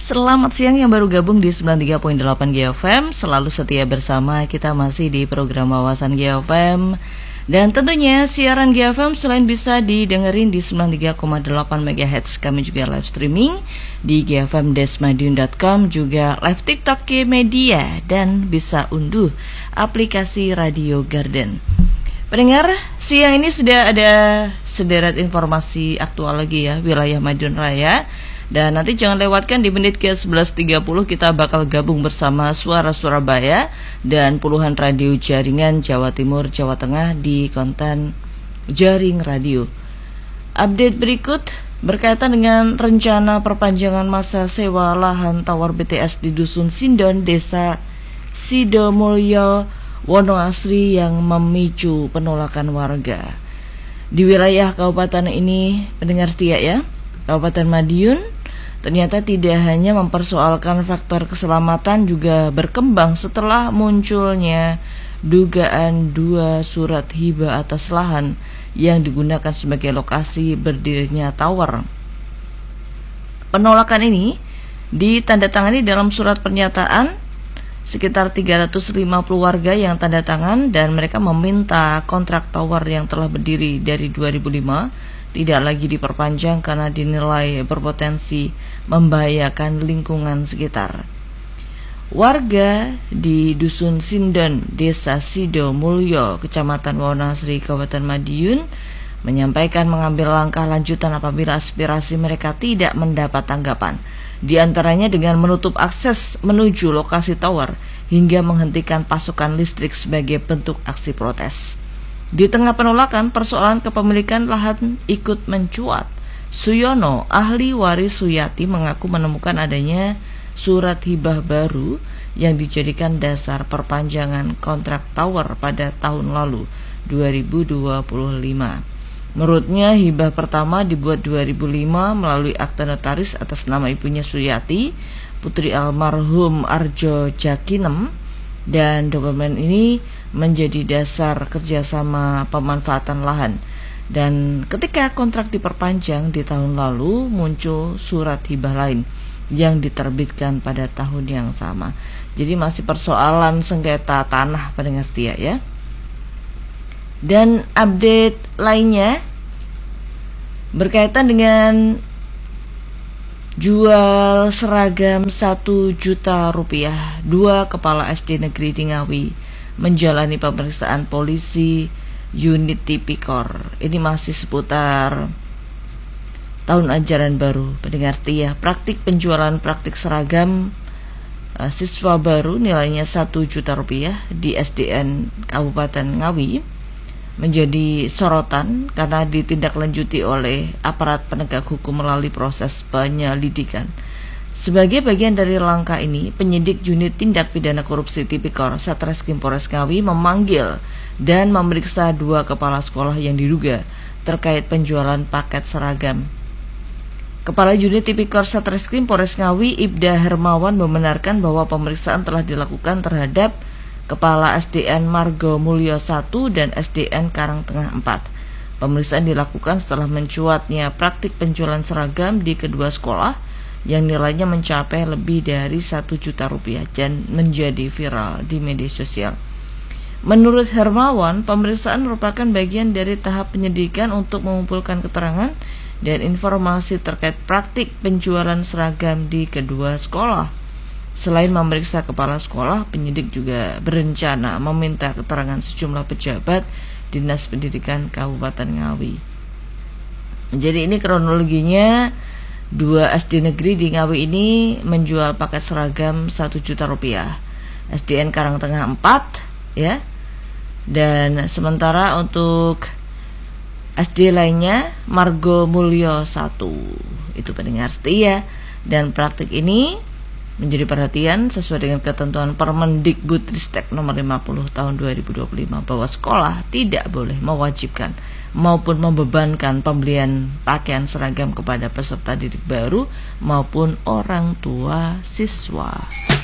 Selamat siang yang baru gabung di 93.8 GFM. Selalu setia bersama kita masih di program Wawasan GFM. Dan tentunya siaran GFM selain bisa didengerin di 93,8 MHz, kami juga live streaming di gfmdesmadiun.com, juga live TikTok Media, dan bisa unduh aplikasi Radio Garden. Pendengar, siang ini sudah ada sederet informasi aktual lagi ya, wilayah Madiun Raya. Dan nanti jangan lewatkan di menit ke 11.30 kita bakal gabung bersama Suara Surabaya dan puluhan radio jaringan Jawa Timur, Jawa Tengah di konten Jaring Radio. Update berikut berkaitan dengan rencana perpanjangan masa sewa lahan tawar BTS di Dusun Sindon, Desa Sidomulyo, Wonoasri yang memicu penolakan warga. Di wilayah kabupaten ini, pendengar setia ya, Kabupaten Madiun ternyata tidak hanya mempersoalkan faktor keselamatan, juga berkembang setelah munculnya dugaan 2 surat hibah atas lahan yang digunakan sebagai lokasi berdirinya tower. Penolakan ini ditandatangani dalam surat pernyataan sekitar 350 warga yang tanda tangan, dan mereka meminta kontrak tower yang telah berdiri dari 2005 tidak lagi diperpanjang karena dinilai berpotensi membahayakan lingkungan sekitar. Warga di Dusun Sindon, Desa Sidomulyo, Kecamatan Wonoasri, Kabupaten Madiun menyampaikan mengambil langkah lanjutan apabila aspirasi mereka tidak mendapat tanggapan. Di antaranya dengan menutup akses menuju lokasi tower hingga menghentikan pasokan listrik sebagai bentuk aksi protes. Di tengah penolakan, persoalan kepemilikan lahan ikut mencuat. Suyono, ahli waris Suyati, mengaku menemukan adanya surat hibah baru yang dijadikan dasar perpanjangan kontrak tower pada tahun lalu, 2025. Menurutnya, hibah pertama dibuat 2005 melalui akta notaris atas nama ibunya Suyati, putri almarhum Arjo Jakinem, dan dokumen ini menjadi dasar kerjasama pemanfaatan lahan. Dan ketika kontrak diperpanjang di tahun lalu, muncul surat hibah lain yang diterbitkan pada tahun yang sama. Jadi masih persoalan sengketa tanah, pendengar setia ya. Dan update lainnya berkaitan dengan jual seragam 1 juta rupiah. 2 kepala SD negeri di Ngawi menjalani pemeriksaan polisi unit Tipikor. Ini masih seputar tahun ajaran baru, pendengar setia. Praktik penjualan praktik seragam siswa baru nilainya 1 juta rupiah di SDN Kabupaten Ngawi menjadi sorotan karena ditindaklanjuti oleh aparat penegak hukum melalui proses penyelidikan. Sebagai bagian dari langkah ini, penyidik unit tindak pidana korupsi Tipikor Satreskrim Polres Ngawi memanggil dan memeriksa 2 kepala sekolah yang diduga terkait penjualan paket seragam. Kepala unit Tipikor Satreskrim Polres Ngawi, Ibda Hermawan, membenarkan bahwa pemeriksaan telah dilakukan terhadap Kepala SDN Margo Mulyo 1 dan SDN Karangtengah 4. Pemeriksaan dilakukan setelah mencuatnya praktik penjualan seragam di kedua sekolah yang nilainya mencapai lebih dari 1 juta rupiah dan menjadi viral di media sosial. Menurut Hermawan, pemeriksaan merupakan bagian dari tahap penyidikan untuk mengumpulkan keterangan dan informasi terkait praktik penjualan seragam di kedua sekolah. Selain memeriksa kepala sekolah, penyidik juga berencana meminta keterangan sejumlah pejabat Dinas Pendidikan Kabupaten Ngawi. Jadi ini kronologinya, 2 SD negeri di Ngawi ini menjual paket seragam 1 juta rupiah. SDN Karangtengah 4 ya. Dan sementara untuk SD lainnya Margo Mulyo 1. Itu pendengar setia. Dan praktik ini menjadi perhatian sesuai dengan ketentuan Permendikbudristek nomor 50 tahun 2025 bahwa sekolah tidak boleh mewajibkan maupun membebankan pembelian pakaian seragam kepada peserta didik baru maupun orang tua siswa.